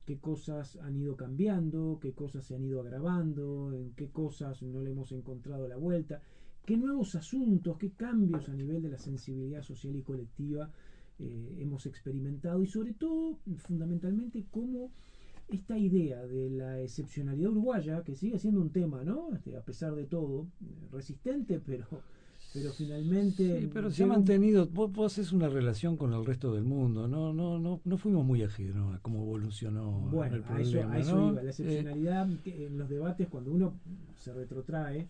qué cosas han ido cambiando, qué cosas se han ido agravando, en qué cosas no le hemos encontrado la vuelta, qué nuevos asuntos, qué cambios a nivel de la sensibilidad social y colectiva hemos experimentado y sobre todo, fundamentalmente, cómo esta idea de la excepcionalidad uruguaya, que sigue siendo un tema, ¿no? A pesar de todo, resistente, pero finalmente Sí, pero se ha llega un... mantenido, vos haces una relación con el resto del mundo, no fuimos muy ajenos a cómo evolucionó Bueno, el a problema, eso ¿no? iba. La excepcionalidad en los debates, cuando uno se retrotrae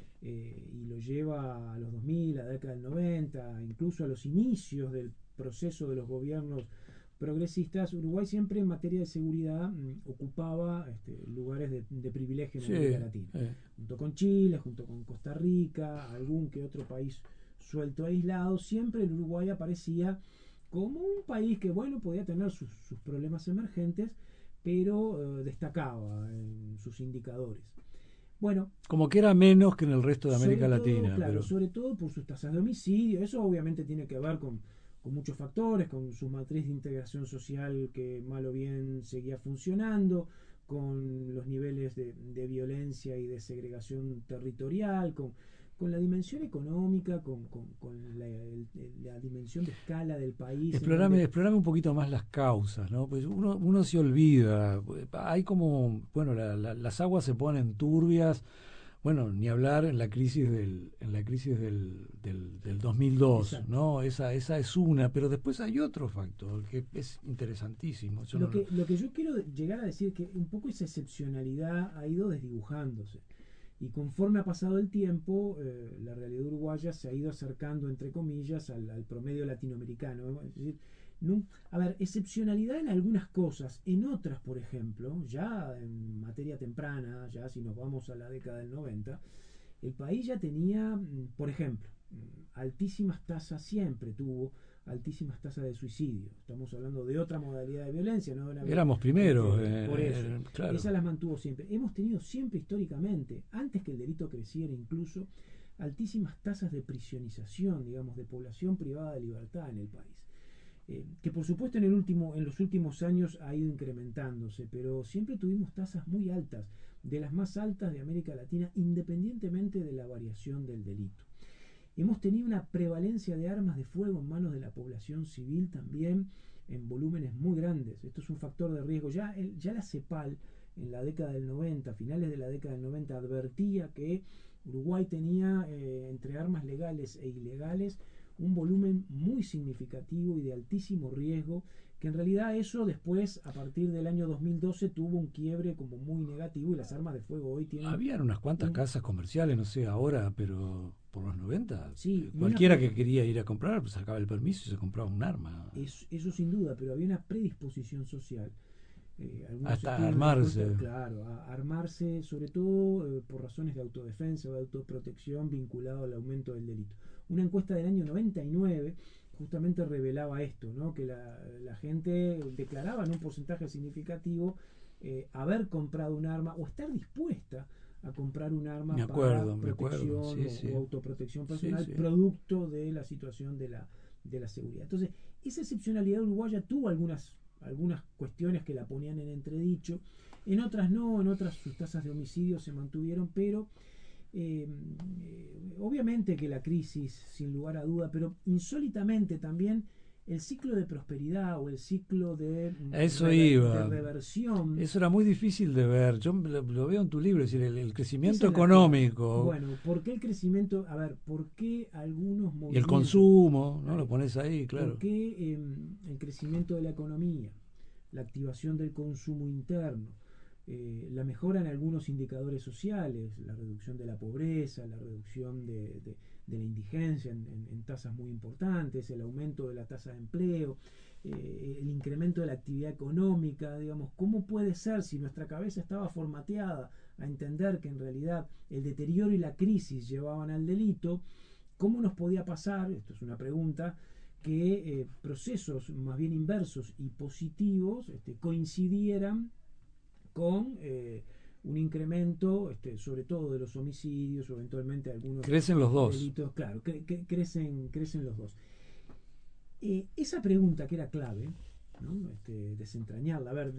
y lo lleva a los 2000, a la década del 90, incluso a los inicios del proceso de los gobiernos progresistas, Uruguay siempre en materia de seguridad ocupaba lugares de privilegio en Sí, América Latina, junto con Chile, junto con Costa Rica, algún que otro país suelto e aislado, siempre el Uruguay aparecía como un país que, bueno, podía tener sus problemas emergentes, pero destacaba en sus indicadores. Bueno, como que era menos que en el resto de sobre América todo, Latina, claro, pero sobre todo por sus tasas de homicidio. Eso obviamente tiene que ver con muchos factores, con su matriz de integración social que mal o bien seguía funcionando, con los niveles de violencia y de segregación territorial, con la dimensión económica, con la dimensión de escala del país, en donde... explorame un poquito más las causas, ¿no? Pues uno se olvida, hay como, bueno, las aguas se ponen turbias. Bueno, ni hablar en la crisis del 2002, Exacto. ¿no? Esa es una, pero después hay otro factor que es interesantísimo. Yo no, Lo que yo quiero llegar a decir es que un poco esa excepcionalidad ha ido desdibujándose. Y conforme ha pasado el tiempo, la realidad uruguaya se ha ido acercando, entre comillas, al promedio latinoamericano, ¿no? Es decir, a ver, excepcionalidad en algunas cosas, en otras, por ejemplo, ya en materia temprana, ya si nos vamos a la década del 90, el país ya tenía, por ejemplo, altísimas tasas, siempre tuvo altísimas tasas de suicidio. Estamos hablando de otra modalidad de violencia, no de una éramos primeros, por eso. claro. Esas las mantuvo siempre. Hemos tenido siempre históricamente, antes que el delito creciera incluso, altísimas tasas de prisionización, digamos, de población privada de libertad en el país. Que por supuesto en los últimos años ha ido incrementándose, pero siempre tuvimos tasas muy altas, de las más altas de América Latina, independientemente de la variación del delito. Hemos tenido una prevalencia de armas de fuego en manos de la población civil también en volúmenes muy grandes. Esto es un factor de riesgo. Ya la CEPAL en la década del 90, finales de la década del 90, advertía que Uruguay tenía entre armas legales e ilegales un volumen muy significativo y de altísimo riesgo, que en realidad eso después, a partir del año 2012, tuvo un quiebre como muy negativo y las armas de fuego hoy tienen Habían unas cuantas un... casas comerciales, no sé ahora, pero por los 90, Sí, y una cualquiera que quería ir a comprar, pues sacaba el permiso y se compraba un arma. eso sin duda, pero había una predisposición social. Algunos Hasta estudios de encuesta, armarse. claro, a armarse sobre todo por razones de autodefensa o de autoprotección vinculado al aumento del delito. Una encuesta del año 99 justamente revelaba esto, ¿no? Que la gente declaraba en un porcentaje significativo haber comprado un arma o estar dispuesta a comprar un arma para Me acuerdo, protección sí, sí. o autoprotección Sí, personal, sí. producto de la situación de la seguridad. Entonces, esa excepcionalidad uruguaya tuvo algunas cuestiones que la ponían en entredicho, en otras no, en otras sus tasas de homicidio se mantuvieron, pero obviamente que la crisis, sin lugar a duda, pero insólitamente también el ciclo de prosperidad o el ciclo A eso de iba. reversión. Eso era muy difícil de ver. Yo lo veo en tu libro, es decir, el Esa crecimiento es la clave. económico Bueno, ¿por qué el crecimiento? A ver, ¿por qué algunos y el movimientos? consumo, ¿no? Lo Ahí. pones ahí, ¿Por claro. qué el crecimiento de la economía, la activación del consumo interno, la mejora en algunos indicadores sociales, la reducción de la pobreza, la reducción de la indigencia en tasas muy importantes, el aumento de la tasa de empleo, el incremento de la actividad económica, digamos, ¿cómo puede ser si nuestra cabeza estaba formateada a entender que en realidad el deterioro y la crisis llevaban al delito? ¿Cómo nos podía pasar, esto es una pregunta, que procesos más bien inversos y positivos coincidieran con un incremento, sobre todo de los homicidios o eventualmente algunos Crecen los dos. delitos? Claro, crecen los dos. Esa pregunta que era clave, ¿no? Desentrañarla, a ver,